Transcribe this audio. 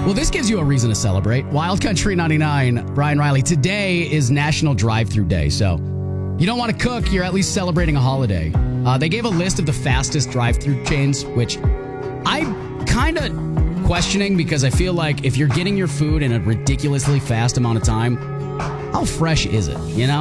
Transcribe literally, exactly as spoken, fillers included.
Well, this gives you a reason to celebrate. Wild Country ninety-nine, Brian Riley. Today is National Drive-Thru Day, so you don't want to cook, you're at least celebrating a holiday. Uh, they gave a list of the fastest drive-thru chains, which I'm kind of questioning because I feel like if you're getting your food in a ridiculously fast amount of time, how fresh is it, you know?